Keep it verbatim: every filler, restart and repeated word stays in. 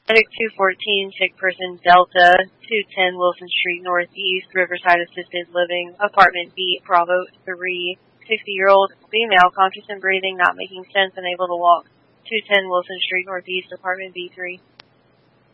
Medic two fourteen, sick person Delta, two ten Wilson Street Northeast, Riverside Assisted Living, Apartment B, Bravo three, sixty-year-old female, conscious and breathing, not making sense, unable to walk, two ten Wilson Street Northeast, Apartment B three.